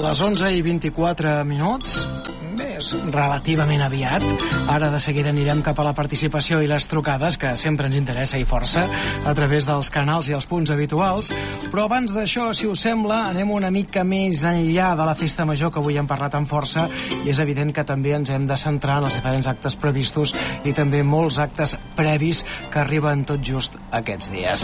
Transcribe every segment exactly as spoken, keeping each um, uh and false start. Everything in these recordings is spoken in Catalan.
les onze i vint-i-quatre minuts. Bé, és relativament aviat. Ara de seguida anirem cap a la participació i les trucades, que sempre ens interessa i força, a través dels canals i els punts habituals. Però abans d'això, si us sembla, anem una mica més enllà de la festa major, que avui hem parlat amb força, i és evident que també ens hem de centrar en els diferents actes previstos i també molts actes previs que arriben tot just aquests dies.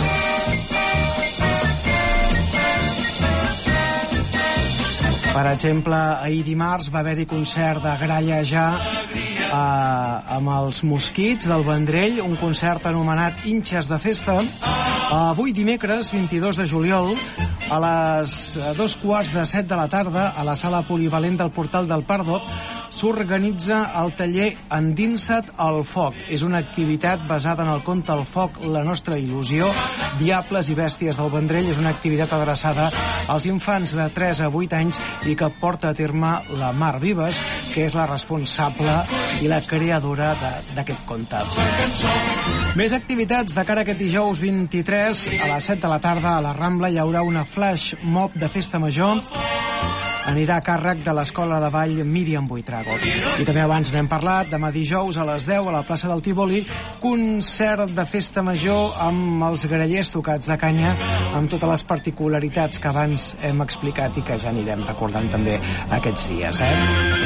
Per exemple, ahir dimarts va haver-hi concert de Gralla Ja eh, amb els Mosquits del Vendrell, un concert anomenat Inxes de Festa. Avui dimecres, vint-i-dos de juliol, a les dos quarts de set de la tarda, a la sala polivalent del Portal del Pardo, s'organitza el taller Endinsa't al foc. És una activitat basada en el conte El foc, la nostra il·lusió, Diables i bèsties del Vendrell. És una activitat adreçada als infants de tres a vuit anys i que porta a terme la Mar Vives, que és la responsable i la creadora d'aquest conte. Més activitats de cara a aquest dijous vint-i-tres, a les set de la tarda, a la Rambla hi haurà una flash mob de festa major. Anirà a càrrec de l'Escola de Ball Míriam Buitrago. I també abans n'hem parlat, demà dijous a les deu a la plaça del Tívoli, concert de festa major amb els grallers tocats de canya, amb totes les particularitats que abans hem explicat i que ja anirem recordant també aquests dies, eh?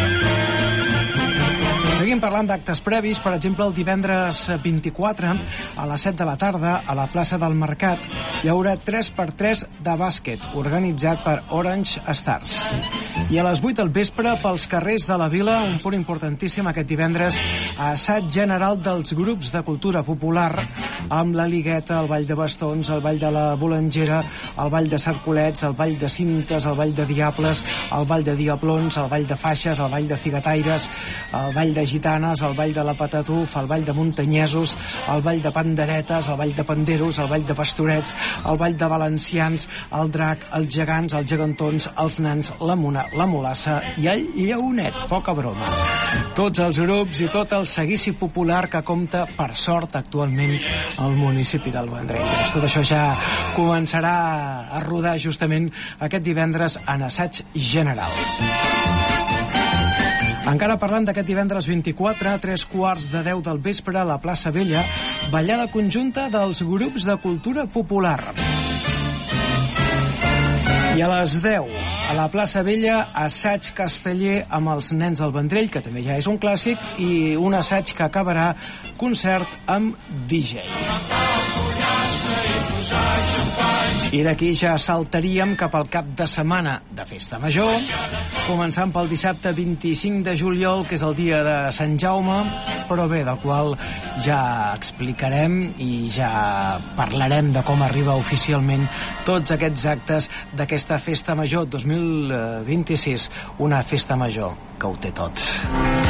Seguim parlant d'actes previs. Per exemple, el divendres vint-i-quatre, a les set de la tarda, a la plaça del Mercat, hi haurà tres per tres de bàsquet, organitzat per Orange Stars. I a les vuit del vespre, pels carrers de la Vila, un punt importantíssim aquest divendres, assaig general dels grups de cultura popular, amb la Ligueta, el Ball de Bastons, el Ball de la Bolangera, el Ball de Cercolets, el Ball de Cintes, el Ball de Diables, el Ball de Diablons, el Ball de Faixes, el Ball de Figataires, el Ball de Gitanes, el Ball de la Patatuf, el Ball de Muntanyesos, el Ball de Panderetes, el Ball de Panderos, el Ball de Pastorets, el Ball de Valencians, el Drac, els Gegants, els Gegantons, els Nans, la Mona, la Molassa i el Lleonet. Poca broma. Tots els grups i tot el seguici popular que compta, per sort, actualment al municipi del Vendrell. Doncs tot això ja començarà a rodar justament aquest divendres en assaig general. Encara parlant d'aquest divendres vint-i-quatre, a tres quarts de deu del vespre, a la plaça Vella, ballada conjunta dels grups de cultura popular. I a les deu, a la plaça Vella, assaig casteller amb els Nens del Vendrell, que també ja és un clàssic, i un assaig que acabarà concert amb D J. I d'aquí ja saltaríem cap al cap de setmana de Festa Major, començant pel dissabte vint-i-cinc de juliol, que és el dia de Sant Jaume, però bé, del qual ja explicarem i ja parlarem de com arriba oficialment tots aquests actes d'aquesta Festa Major dos mil vint-i-sis, una Festa Major que ho té tot.